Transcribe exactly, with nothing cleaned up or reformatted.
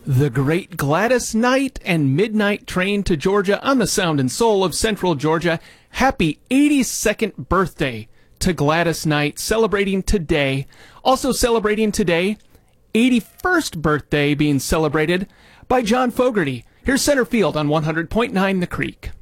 The great Gladys Knight and Midnight Train to Georgia on the Sound and Soul of Central Georgia. Happy eighty-second birthday to Gladys Knight, celebrating today. Also celebrating today, eighty-first birthday being celebrated by John Fogerty. Here's Center Field on one hundred point nine The Creek.